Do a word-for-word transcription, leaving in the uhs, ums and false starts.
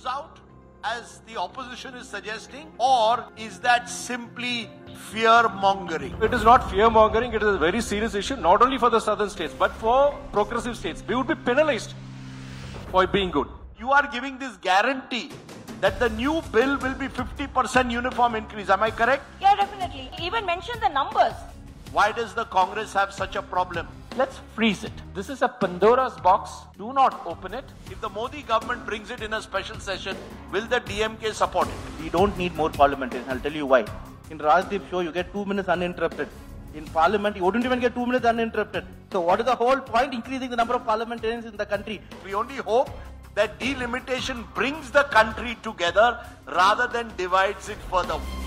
lose out, as the opposition is suggesting, or is that simply fear-mongering? It is not fear-mongering. It is a very serious issue, not only for the southern states, but for progressive states. We would be penalized for being good. You are giving this guarantee that the new bill will be fifty percent uniform increase. Am I correct? Yeah, definitely. Even mention the numbers. Why does the Congress have such a problem? Let's freeze it. This is a Pandora's box. Do not open it. If the Modi government brings it in a special session, will the D M K support it? We don't need more parliamentarians. I'll tell you why. In Rajdeep show, you get two minutes uninterrupted. In parliament, you wouldn't even get two minutes uninterrupted. So what is the whole point increasing the number of parliamentarians in the country? We only hope that delimitation brings the country together rather than divides it further.